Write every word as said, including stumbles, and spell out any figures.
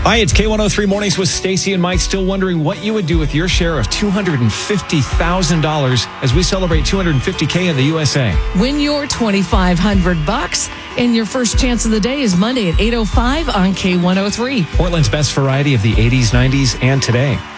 Hi, it's K one oh three Mornings with Stacy and Mike. Still wondering what you would do with your share of two hundred fifty thousand dollars as we celebrate two hundred fifty K in the U S A. Win your twenty-five hundred bucks, and your first chance of the day is Monday at eight oh five on K one oh three. Portland's best variety of the eighties, nineties, and today.